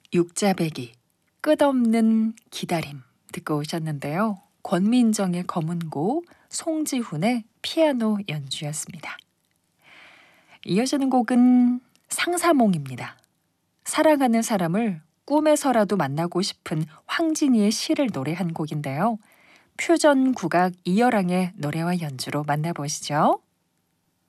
육자배기, 끝없는 기다림 듣고 오셨는데요. 권민정의 검은고, 송지훈의 피아노 연주였습니다. 이어지는 곡은 상사몽입니다. 사랑하는 사람을 꿈에서라도 만나고 싶은 황진이의 시를 노래한 곡인데요. 퓨전 국악 이열항의 노래와 연주로 만나보시죠.